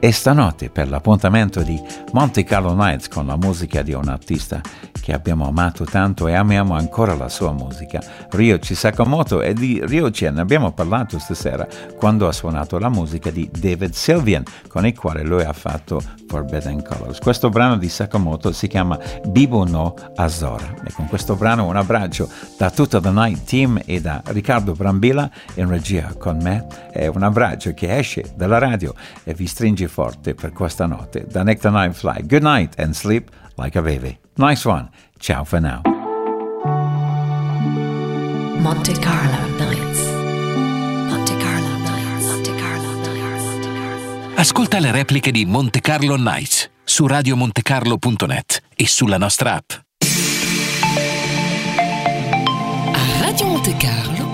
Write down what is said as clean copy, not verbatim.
E stanotte, per l'appuntamento di Monte Carlo Nights con la musica di un artista che abbiamo amato tanto e amiamo ancora la sua musica, Ryuichi Sakamoto, e di Ryuichi ne abbiamo parlato stasera quando ha suonato la musica di David Sylvian, con il quale lui ha fatto Forbidden Colors. Questo brano di Sakamoto si chiama Bibu no Azora, e con questo brano un abbraccio da tutta The Night Team e da Riccardo Brambilla in regia con me, e un abbraccio che esce dalla radio e vi stringe forte per questa notte. Da Nick the Night Fly, good night and sleep like a baby. Nice one. Ciao for now. Monte Carlo Nights. Monte Carlo Nights. Monte Carlo Nights. Ascolta le repliche di Monte Carlo Nights su radiomontecarlo.net e sulla nostra app. A Radio Monte Carlo